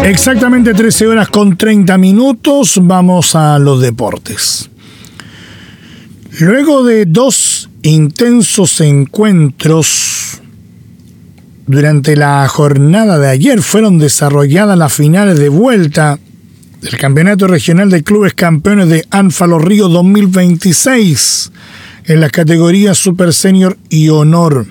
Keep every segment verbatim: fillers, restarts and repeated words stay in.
Exactamente trece horas con treinta minutos, vamos a los deportes. Luego de dos intensos encuentros durante la jornada de ayer, fueron desarrolladas las finales de vuelta del Campeonato Regional de Clubes Campeones de ANFA Los Ríos dos mil veintiséis en las categorías Super Senior y Honor.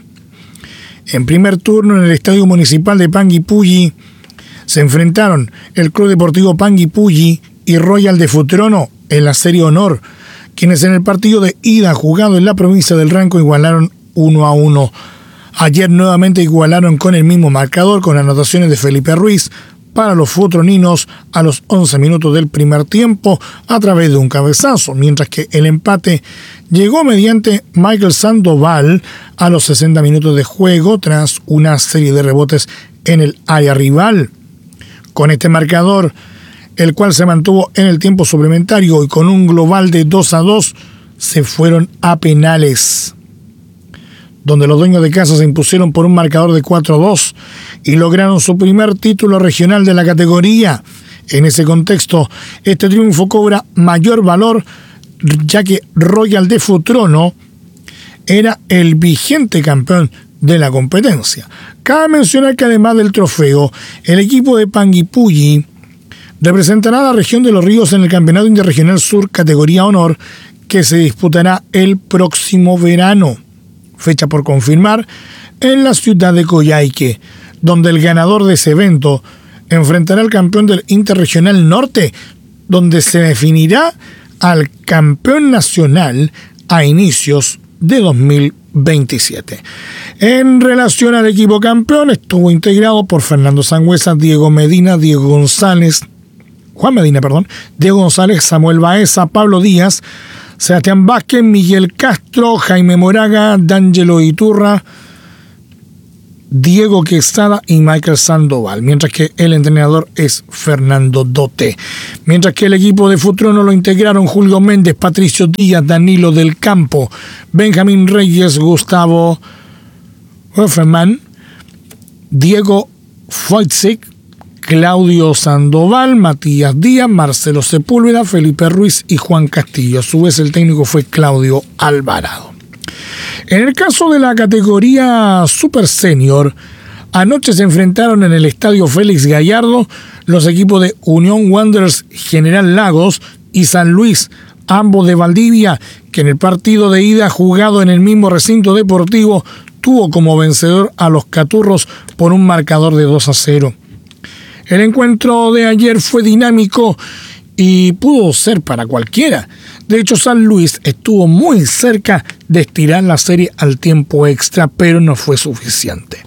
En primer turno, en el Estadio Municipal de Panguipulli, se enfrentaron el Club Deportivo Panguipulli y Royal de Futrono en la Serie Honor, quienes en el partido de ida jugado en la provincia del Ranco igualaron uno a uno. Ayer nuevamente igualaron con el mismo marcador, con anotaciones de Felipe Ruiz para los futroninos a los once minutos del primer tiempo a través de un cabezazo, mientras que el empate llegó mediante Michael Sandoval a los sesenta minutos de juego tras una serie de rebotes en el área rival. Con este marcador, el cual se mantuvo en el tiempo suplementario y con un global de dos a dos, se fueron a penales, donde los dueños de casa se impusieron por un marcador de cuatro a dos y lograron su primer título regional de la categoría. En ese contexto, este triunfo cobra mayor valor, ya que Royal de Futrono era el vigente campeón de la competencia. Cabe mencionar que además del trofeo, el equipo de Panguipulli representará a la región de Los Ríos en el Campeonato Interregional Sur categoría Honor, que se disputará el próximo verano, fecha por confirmar, en la ciudad de Coyhaique, donde el ganador de ese evento enfrentará al campeón del Interregional Norte, donde se definirá al campeón nacional a inicios de dos mil veintisiete. En relación al equipo campeón, estuvo integrado por Fernando Sangüesa, Diego Medina, Diego González, Juan Medina, perdón, Diego González, Samuel Baeza, Pablo Díaz, Sebastián Vázquez, Miguel Castro, Jaime Moraga, D'Angelo Iturra, Diego Quesada y Michael Sandoval, mientras que el entrenador es Fernando Dote. Mientras que el equipo de Futrono lo integraron Julio Méndez, Patricio Díaz, Danilo del Campo, Benjamín Reyes, Gustavo Hoffman, Diego Foitzik, Claudio Sandoval, Matías Díaz, Marcelo Sepúlveda, Felipe Ruiz y Juan Castillo. A su vez, el técnico fue Claudio Alvarado. En el caso de la categoría Super Senior, anoche se enfrentaron en el Estadio Félix Gallardo los equipos de Unión Wanderers General Lagos y San Luis, ambos de Valdivia, que en el partido de ida jugado en el mismo recinto deportivo tuvo como vencedor a los Caturros por un marcador de dos a cero. El encuentro de ayer fue dinámico y pudo ser para cualquiera. De hecho, San Luis estuvo muy cerca de estirar la serie al tiempo extra, pero no fue suficiente.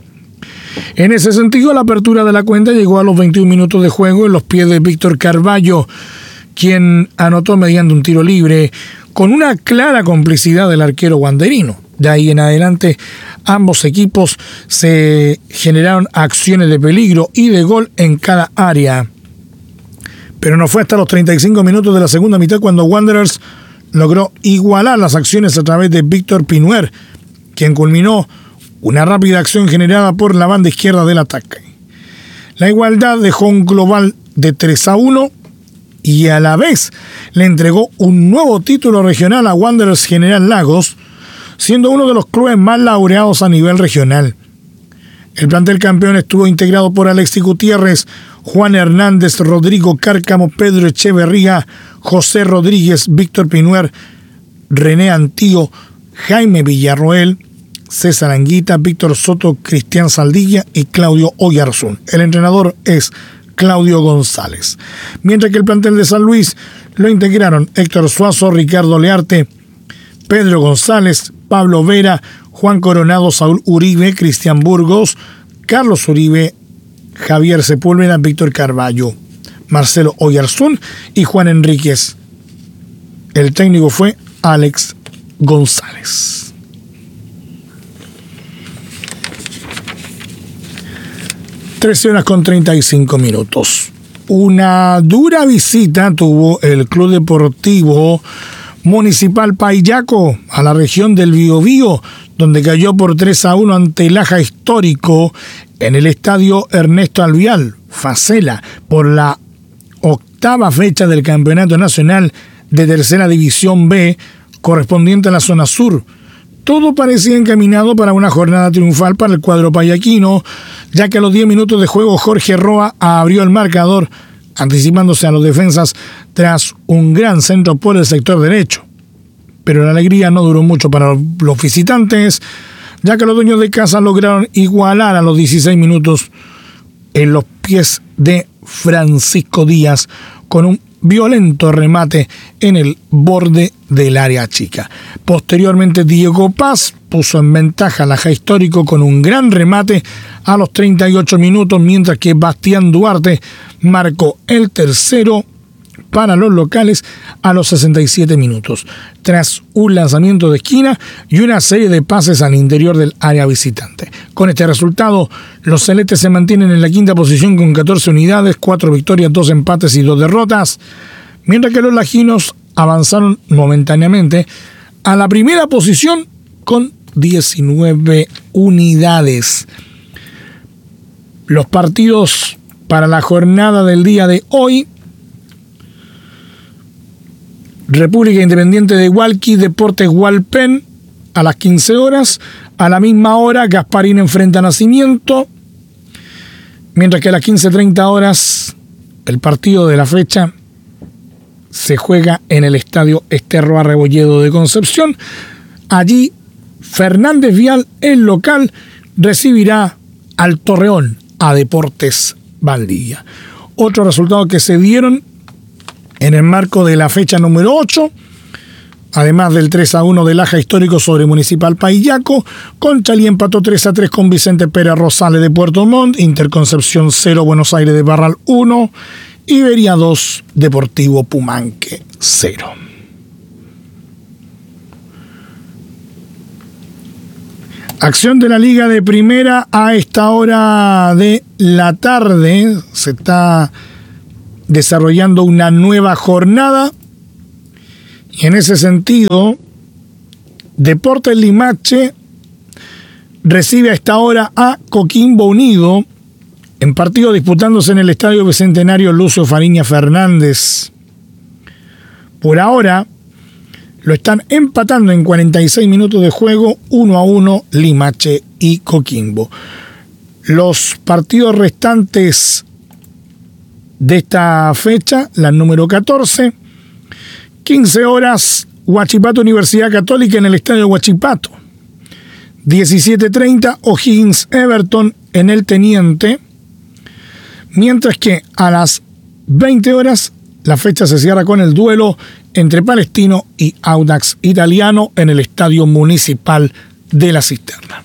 En ese sentido, la apertura de la cuenta llegó a los veintiún minutos de juego en los pies de Víctor Carballo, quien anotó mediante un tiro libre con una clara complicidad del arquero wanderino. De ahí en adelante, ambos equipos se generaron acciones de peligro y de gol en cada área. Pero no fue hasta los treinta y cinco minutos de la segunda mitad cuando Wanderers logró igualar las acciones a través de Víctor Pinuer, quien culminó una rápida acción generada por la banda izquierda del ataque. La igualdad dejó un global de tres a uno y a la vez le entregó un nuevo título regional a Wanderers General Lagos, siendo uno de los clubes más laureados a nivel regional. El plantel campeón estuvo integrado por Alexis Gutiérrez, Juan Hernández, Rodrigo Cárcamo, Pedro Echeverría, José Rodríguez, Víctor Pinuer, René Antío, Jaime Villarroel, César Anguita, Víctor Soto, Cristian Saldilla y Claudio Oyarzún. El entrenador es Claudio González. Mientras que el plantel de San Luis lo integraron Héctor Suazo, Ricardo Learte, Pedro González, Pablo Vera, Juan Coronado, Saúl Uribe, Cristian Burgos, Carlos Uribe, Javier Sepúlveda, Víctor Carballo, Marcelo Oyarzún y Juan Enríquez. El técnico fue Alex González. trece horas con treinta y cinco minutos. Una dura visita tuvo el Club Deportivo Municipal Payaco a la región del Biobío, donde cayó por tres a uno ante el Aja Histórico en el estadio Ernesto Alvial, Facela, por la octava fecha del Campeonato Nacional de Tercera División B, correspondiente a la zona sur. Todo parecía encaminado para una jornada triunfal para el cuadro payaquino, ya que a los diez minutos de juego Jorge Roa abrió el marcador, anticipándose a los defensas tras un gran centro por el sector derecho. Pero la alegría no duró mucho para los visitantes, ya que los dueños de casa lograron igualar a los dieciséis minutos en los pies de Francisco Díaz con un violento remate en el borde del área chica. Posteriormente, Diego Paz puso en ventaja al Aja Histórico con un gran remate a los treinta y ocho minutos, mientras que Bastián Duarte marcó el tercero para los locales a los sesenta y siete minutos, tras un lanzamiento de esquina y una serie de pases al interior del área visitante. Con este resultado, los celestes se mantienen en la quinta posición con catorce unidades, cuatro victorias, dos empates y dos derrotas, mientras que los laginos avanzaron momentáneamente a la primera posición con diecinueve unidades. Los partidos para la jornada del día de hoy: República Independiente de Hualqui, Deportes Hualpén a las quince horas. A la misma hora, Gasparín enfrenta a Nacimiento. Mientras que a las quince treinta horas, el partido de la fecha se juega en el estadio Esterro Arrebolledo de Concepción. Allí, Fernández Vial, el local, recibirá al Torreón, a Deportes Valdivia. Otros resultados que se dieron en el marco de la fecha número ocho, además del tres a uno del Aja Histórico sobre Municipal Paillaco, Conchalí empató tres a tres con Vicente Pérez Rosales de Puerto Montt, Interconcepción cero, Buenos Aires de Barral uno, Iberia dos, Deportivo Pumanque cero. Acción de la Liga de Primera a esta hora de la tarde. Se está desarrollando una nueva jornada y en ese sentido Deportes Limache recibe a esta hora a Coquimbo Unido en partido disputándose en el Estadio Bicentenario Lucio Fariña Fernández. Por ahora lo están empatando en cuarenta y seis minutos de juego, uno a uno Limache y Coquimbo. Los partidos restantes de esta fecha, la número catorce, quince horas, Huachipato Universidad Católica en el Estadio Huachipato. diecisiete treinta, O'Higgins Everton en el Teniente. Mientras que a las veinte horas, la fecha se cierra con el duelo entre Palestino y Audax Italiano en el Estadio Municipal de La Cisterna.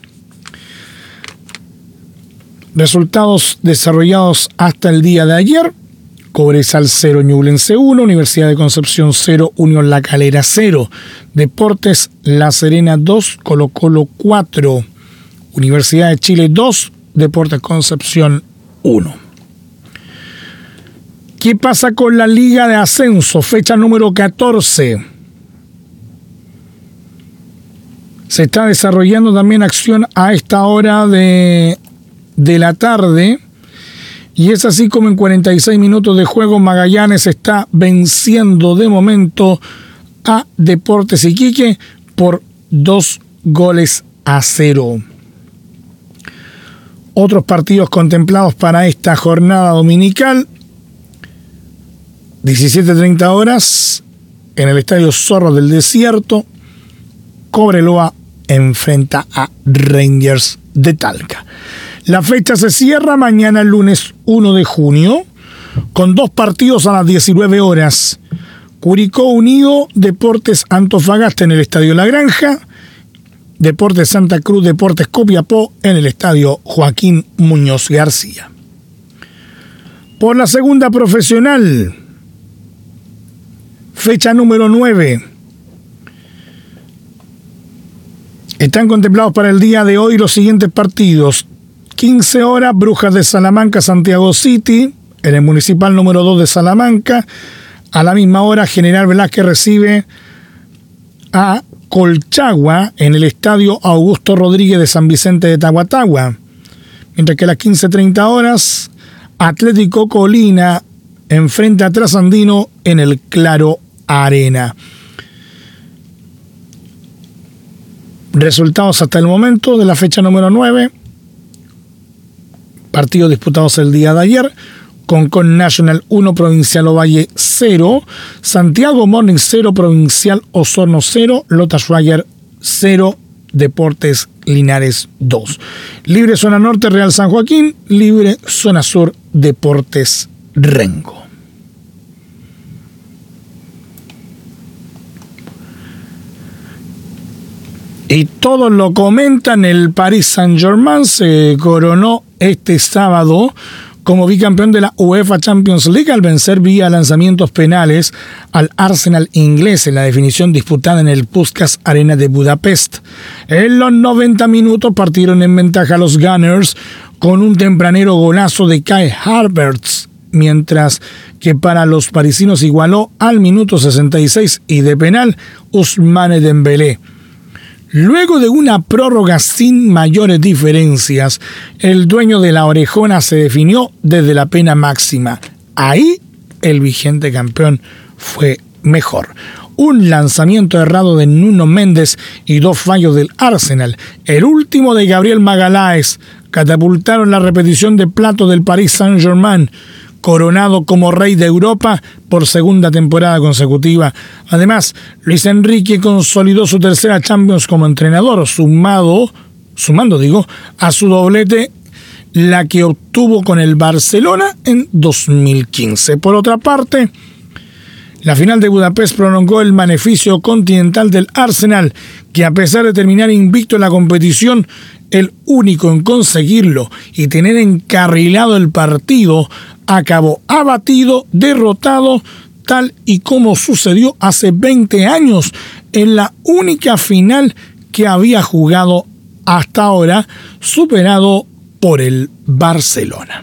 Resultados desarrollados hasta el día de ayer: Cobresal cero, Ñublense uno, Universidad de Concepción cero, Unión La Calera cero, Deportes La Serena dos, Colo Colo cuatro, Universidad de Chile dos, Deportes Concepción uno. ¿Qué pasa con la Liga de Ascenso? Fecha número catorce. Se está desarrollando también acción a esta hora de, de la tarde. Y es así como en cuarenta y seis minutos de juego Magallanes está venciendo de momento a Deportes Iquique por dos goles a cero. Otros partidos contemplados para esta jornada dominical: diecisiete treinta horas en el Estadio Zorro del Desierto, Cobreloa enfrenta a Rangers de Talca. La fecha se cierra mañana, el lunes uno de junio, con dos partidos a las diecinueve horas. Curicó Unido, Deportes Antofagasta en el Estadio La Granja, Deportes Santa Cruz, Deportes Copiapó en el Estadio Joaquín Muñoz García. Por la segunda profesional, fecha número nueve. Están contemplados para el día de hoy los siguientes partidos: quince horas, Brujas de Salamanca, Santiago City, en el Municipal número dos de Salamanca. A la misma hora, General Velázquez recibe a Colchagua en el Estadio Augusto Rodríguez de San Vicente de Tahuatahua. Mientras que a las quince treinta horas, Atlético Colina enfrenta a Trasandino en el Claro Arena. Resultados hasta el momento de la fecha número nueve. Partidos disputados el día de ayer. Concon National uno, Provincial Ovalle cero. Santiago Morning cero, Provincial Osorno cero. Lota Schwager cero. Deportes Linares dos. Libre Zona Norte, Real San Joaquín. Libre Zona Sur, Deportes Rengo. Y todos lo comentan, el Paris Saint-Germain se coronó este sábado como bicampeón de la UEFA Champions League al vencer vía lanzamientos penales al Arsenal inglés en la definición disputada en el Puskás Arena de Budapest. En los noventa minutos partieron en ventaja los Gunners con un tempranero golazo de Kai Havertz, mientras que para los parisinos igualó al minuto sesenta y seis y de penal Ousmane Dembélé. Luego de una prórroga sin mayores diferencias, el dueño de la orejona se definió desde la pena máxima. Ahí el vigente campeón fue mejor. Un lanzamiento errado de Nuno Méndez y dos fallos del Arsenal, el último de Gabriel Magalhães, catapultaron la repetición de plato del Paris Saint-Germain, coronado como rey de Europa por segunda temporada consecutiva. Además, Luis Enrique consolidó su tercera Champions como entrenador, sumado, sumando digo, a su doblete, la que obtuvo con el Barcelona en dos mil quince. Por otra parte, la final de Budapest prolongó el beneficio continental del Arsenal, que a pesar de terminar invicto en la competición, el único en conseguirlo y tener encarrilado el partido, acabó abatido, derrotado, tal y como sucedió hace veinte años en la única final que había jugado hasta ahora, superado por el Barcelona.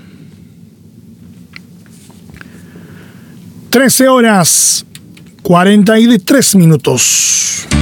trece horas cuarenta y tres minutos.